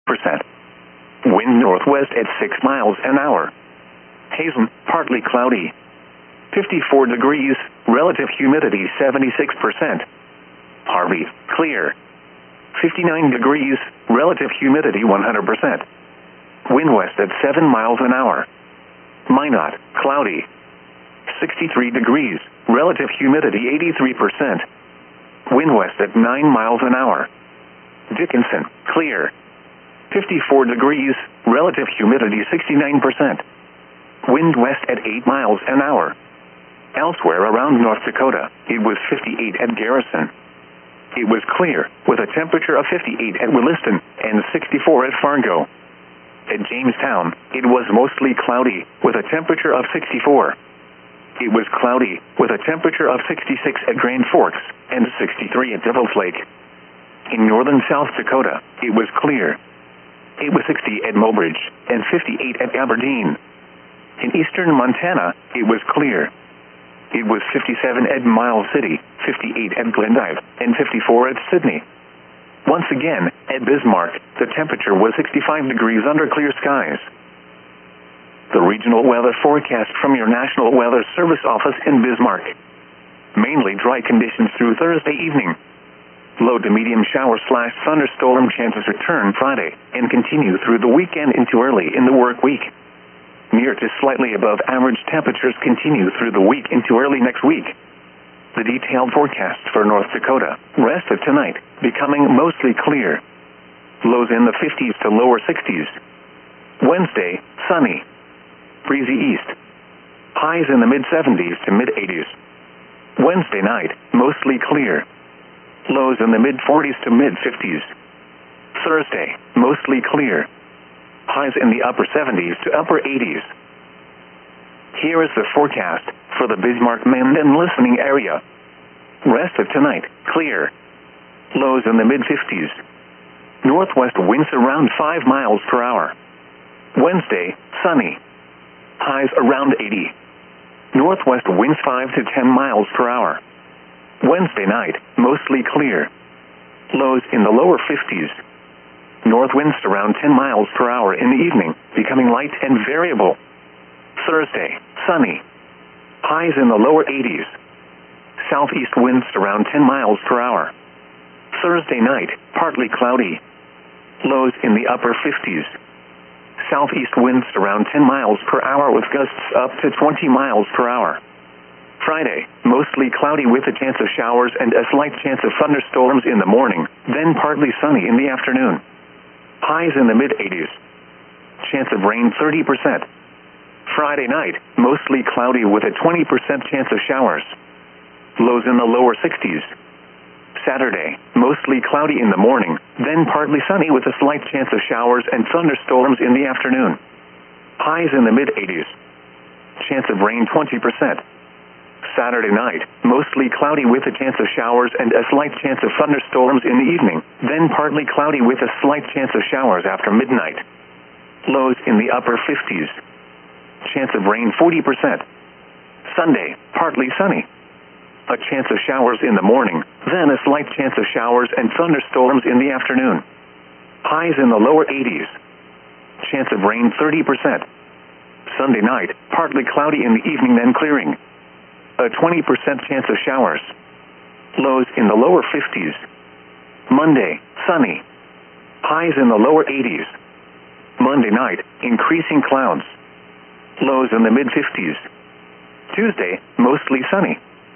Wind northwest at 6 miles an hour. Hazen, partly cloudy. 54 degrees, relative humidity 76%. Harvey, clear. 59 degrees, relative humidity 100%. Wind west at 7 miles an hour. Minot, cloudy. 63 degrees, relative humidity 83%. Wind west at 9 miles an hour. Dickinson, clear. 54 degrees, relative humidity 69%. Wind west at 8 miles an hour. Elsewhere around North Dakota, it was 58 at Garrison. It was clear, with a temperature of 58 at Williston and 64 at Fargo. At Jamestown, it was mostly cloudy, with a temperature of 64. It was cloudy, with a temperature of 66 at Grand Forks and 63 at Devil's Lake. In northern South Dakota, it was clear. It was 60 at Mobridge and 58 at Aberdeen. In eastern Montana, it was clear. It was 57 at Miles City, 58 at Glendive, and 54 at Sydney. Once again, at Bismarck, the temperature was 65 degrees under clear skies. The regional weather forecast from your National Weather Service office in Bismarck. Mainly dry conditions through Thursday evening. Low to medium shower/thunderstorm chances return Friday and continue through the weekend into early in the work week. Near to slightly above average temperatures continue through the week into early next week. The detailed forecast for North Dakota, rest of tonight, becoming mostly clear. Lows in the 50s to lower 60s. Wednesday, sunny. Breezy east. Highs in the mid-70s to mid-80s. Wednesday night, mostly clear. Lows in the mid-40s to mid-50s. Thursday, mostly clear. Highs in the upper 70s to upper 80s. Here is the forecast for the Bismarck-Mandan listening area. Rest of tonight, clear. Lows in the mid-50s. Northwest winds around 5 miles per hour. Wednesday, sunny. Highs around 80. Northwest winds 5 to 10 miles per hour. Wednesday night, mostly clear. Lows in the lower 50s. North winds around 10 miles per hour in the evening, becoming light and variable. Thursday, sunny. Highs in the lower 80s. Southeast winds around 10 miles per hour. Thursday night, partly cloudy. Lows in the upper 50s. Southeast winds around 10 miles per hour with gusts up to 20 miles per hour. Friday, mostly cloudy with a chance of showers and a slight chance of thunderstorms in the morning, then partly sunny in the afternoon. Highs in the mid-80s. Chance of rain 30%. Friday night, mostly cloudy with a 20% chance of showers. Lows in the lower 60s. Saturday, mostly cloudy in the morning, then partly sunny with a slight chance of showers and thunderstorms in the afternoon. Highs in the mid-80s. Chance of rain 20%. Saturday night, mostly cloudy with a chance of showers and a slight chance of thunderstorms in the evening, then partly cloudy with a slight chance of showers after midnight. Lows in the upper 50s. Chance of rain 40%. Sunday, partly sunny. A chance of showers in the morning, then a slight chance of showers and thunderstorms in the afternoon. Highs in the lower 80s. Chance of rain 30%. Sunday night, partly cloudy in the evening then clearing. A 20% chance of showers. Lows in the lower 50s. Monday, sunny. Highs in the lower 80s. Monday night, increasing clouds. Lows in the mid-50s. Tuesday, mostly sunny.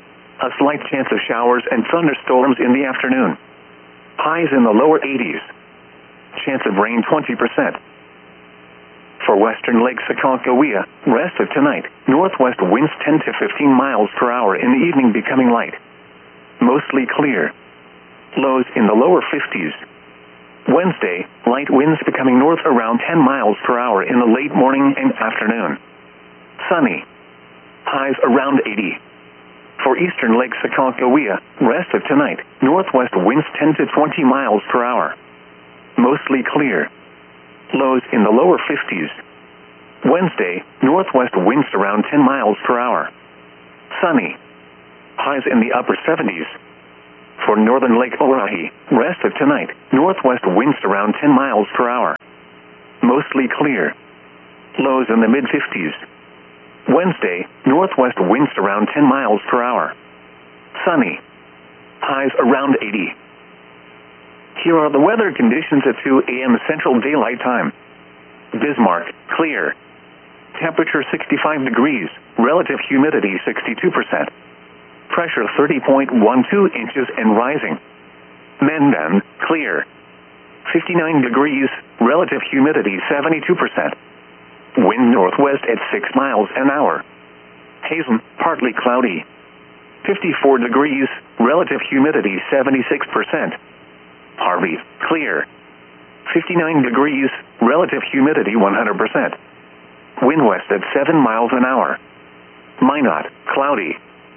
A slight chance of showers and thunderstorms in the afternoon. Highs in the lower 80s. Chance of rain 20%. For western Lake Sakalkawea, rest of tonight, northwest winds 10 to 15 miles per hour in the evening becoming light. Mostly clear. Lows in the lower 50s. Wednesday, light winds becoming north around 10 miles per hour in the late morning and afternoon. Sunny. Highs around 80. For eastern Lake Sakalkawea, rest of tonight, northwest winds 10 to 20 miles per hour. Mostly clear. Lows in the lower 50s. Wednesday, northwest winds around 10 miles per hour. Sunny. Highs in the upper 70s. For northern Lake Oahe, rest of tonight, northwest winds around 10 miles per hour. Mostly clear. Lows in the mid-50s. Wednesday, northwest winds around 10 miles per hour. Sunny. Highs around 80. Here are the weather conditions at 2 a.m. Central Daylight Time. Bismarck, clear. Temperature 65 degrees, relative humidity 62%. Pressure 30.12 inches and rising. Mendon, clear. 59 degrees, relative humidity 72%. Wind northwest at 6 miles an hour. Hazen, partly cloudy. 54 degrees, relative humidity 76%. Harvey, clear. 59 degrees, relative humidity 100%. Wind west at 7 miles an hour. Minot, cloudy.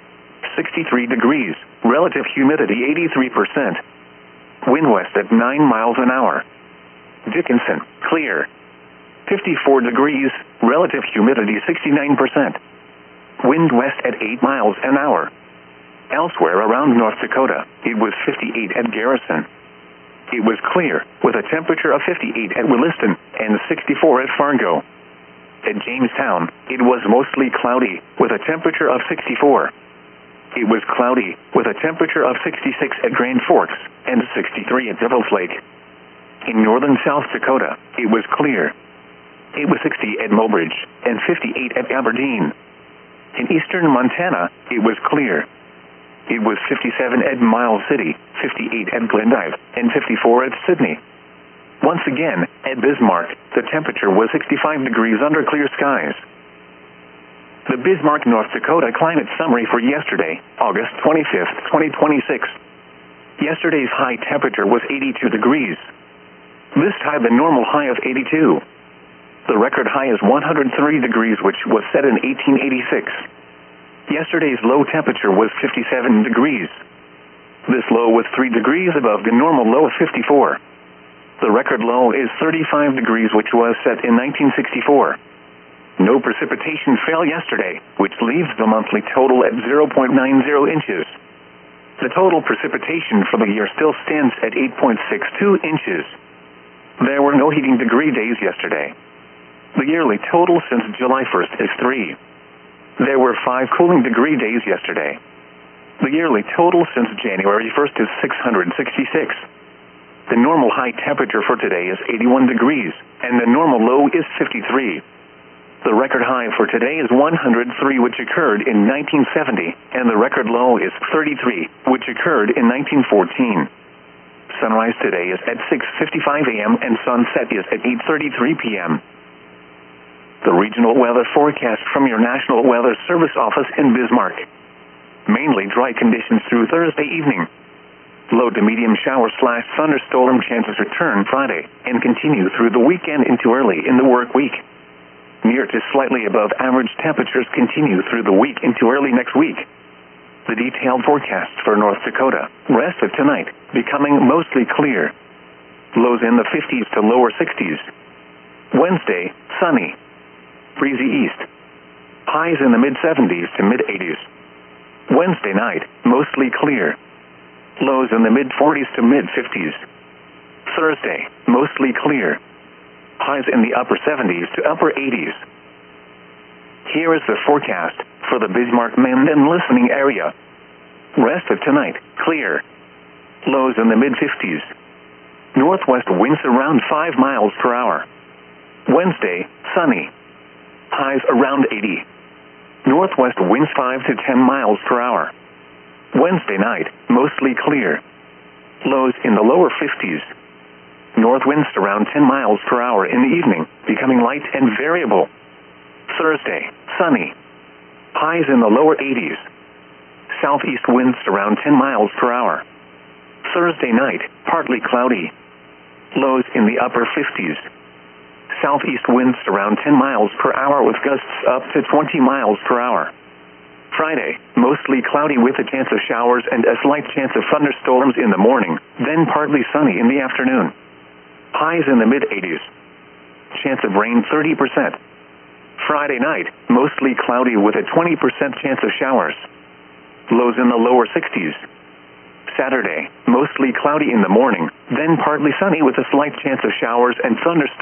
63 degrees, relative humidity 83%. Wind west at 9 miles an hour. Dickinson, clear. 54 degrees, relative humidity 69%. Wind west at 8 miles an hour. Elsewhere around North Dakota, it was 58 at Garrison. It was clear, with a temperature of 58 at Williston and 64 at Fargo. At Jamestown, it was mostly cloudy, with a temperature of 64. It was cloudy, with a temperature of 66 at Grand Forks and 63 at Devil's Lake. In northern South Dakota, it was clear. It was 60 at Mobridge and 58 at Aberdeen. In eastern Montana, it was clear. It was 57 at Miles City, 58 at Glendive, and 54 at Sydney. Once again, at Bismarck, the temperature was 65 degrees under clear skies. The Bismarck, North Dakota climate summary for yesterday, August 25th, 2026. Yesterday's high temperature was 82 degrees. This time the normal high of 82. The record high is 103 degrees, which was set in 1886. Yesterday's low temperature was 57 degrees. This low was 3 degrees above the normal low of 54. The record low is 35 degrees, which was set in 1964. No precipitation fell yesterday, which leaves the monthly total at 0.90 inches. The total precipitation for the year still stands at 8.62 inches. There were no heating degree days yesterday. The yearly total since July 1st is 3. There were 5 cooling degree days yesterday. The yearly total since January 1st is 666. The normal high temperature for today is 81 degrees, and the normal low is 53. The record high for today is 103, which occurred in 1970, and the record low is 33, which occurred in 1914. Sunrise today is at 6:55 a.m. and sunset is at 8:33 p.m. The regional weather forecast from your National Weather Service office in Bismarck. Mainly dry conditions through Thursday evening. Low to medium shower/thunderstorm chances return Friday and continue through the weekend into early in the work week. Near to slightly above average temperatures continue through the week into early next week. The detailed forecast for North Dakota, rest of tonight, becoming mostly clear. Lows in the 50s to lower 60s. Wednesday, sunny. Breezy east. Highs in the mid-70s to mid-80s. Wednesday night, mostly clear. Lows in the mid-40s to mid-50s. Thursday, mostly clear. Highs in the upper 70s to upper 80s. Here is the forecast for the Bismarck-Mendon listening area. Rest of tonight, clear. Lows in the mid-50s. Northwest winds around 5 miles per hour. Wednesday, sunny. Highs around 80. Northwest winds 5 to 10 miles per hour. Wednesday night, mostly clear. Lows in the lower 50s. North winds around 10 miles per hour in the evening, becoming light and variable. Thursday, sunny. Highs in the lower 80s. Southeast winds around 10 miles per hour. Thursday night, partly cloudy. Lows in the upper 50s. Southeast winds around 10 miles per hour with gusts up to 20 miles per hour. Friday, mostly cloudy with a chance of showers and a slight chance of thunderstorms in the morning, then partly sunny in the afternoon. Highs in the mid-80s. Chance of rain 30%. Friday night, mostly cloudy with a 20% chance of showers. Lows in the lower 60s. Saturday, mostly cloudy in the morning, then partly sunny with a slight chance of showers and thunderstorms.